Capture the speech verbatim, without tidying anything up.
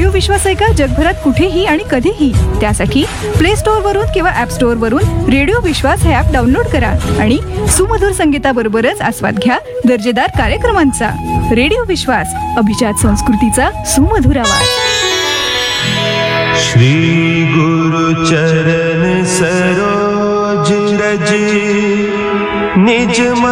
Radio विश्वास ऐका जगभरात कुठेही आणि कधीही. त्यासाठी प्ले स्टोअर वरून किंवा ऍप स्टोअर वरून रेडिओ विश्वास हे ऍप डाउनलोड करा आणि सुमधुर संगीताबरोबरच आस्वाद घ्या दर्जेदार कार्यक्रमांचा. रेडिओ विश्वास, अभिजात संस्कृतीचा सुमधुर आवाज. श्री गुरु चरण सरोज रज निज